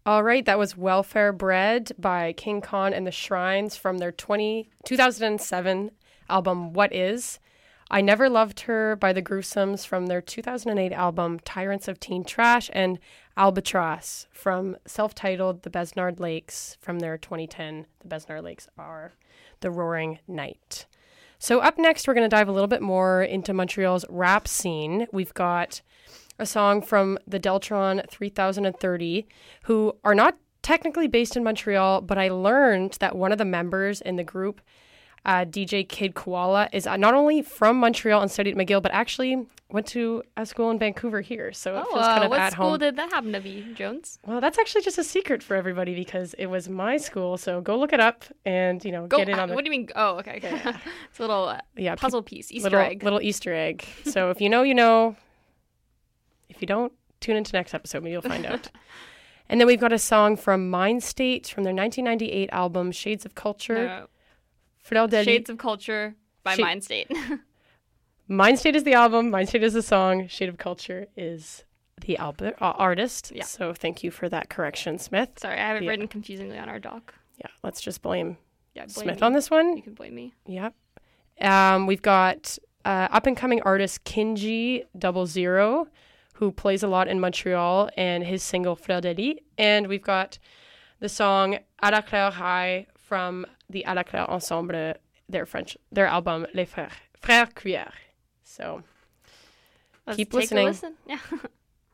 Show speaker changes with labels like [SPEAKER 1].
[SPEAKER 1] All right, that was Welfare Bread by King Khan and the Shrines from their 2007 album What Is. I Never Loved Her by the Gruesomes from their 2008 album Tyrants of Teen Trash, and Albatross from self-titled The Besnard Lakes from their 2010 The Besnard Lakes Are the Roaring Night. So up next, we're going to dive a little bit more into Montreal's rap scene. We've got a song from the Deltron 3030, who are not technically based in Montreal, but I learned that one of the members in the group, DJ Kid Koala, is not only from Montreal and studied at McGill, but actually went to a school in Vancouver here. So it feels kind of at home.
[SPEAKER 2] What school did that happen to be, Jones?
[SPEAKER 1] Well, that's actually just a secret for everybody because it was my school. So go look it up and, get in on
[SPEAKER 2] What do you mean? Oh, okay. Yeah. It's a little puzzle piece, Easter egg.
[SPEAKER 1] Little Easter egg. So if you know, you know. If you don't, tune into next episode. Maybe you'll find out. And then we've got a song from Mind State from their 1998 album Shades of Culture.
[SPEAKER 2] No. Shades of Culture by Mind State.
[SPEAKER 1] Mind State is the album. Mind State is the song. Shade of Culture is the artist. Yeah. So thank you for that correction, Smith.
[SPEAKER 2] Sorry, I have it written confusingly on our doc.
[SPEAKER 1] Yeah, let's just blame Smith
[SPEAKER 2] me.
[SPEAKER 1] On this one.
[SPEAKER 2] You can blame me.
[SPEAKER 1] Yep. We've got up-and-coming artist Kinji 00, who plays a lot in Montreal, and his single Fleur de Lis. And we've got the song À la Claire High from the À la Claire Ensemble, their album Les Frères Cuillère. So
[SPEAKER 2] Let's
[SPEAKER 1] keep
[SPEAKER 2] take
[SPEAKER 1] listening.
[SPEAKER 2] A listen. Yeah.